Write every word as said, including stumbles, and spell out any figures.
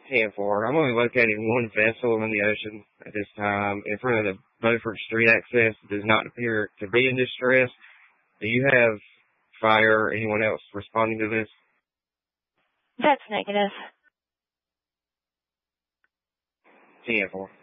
ten four. I'm only locating one vessel in the ocean at this time in front of the Beaufort Street access. It does not appear to be in distress. Do you have fire or anyone else responding to this? That's negative. ten four.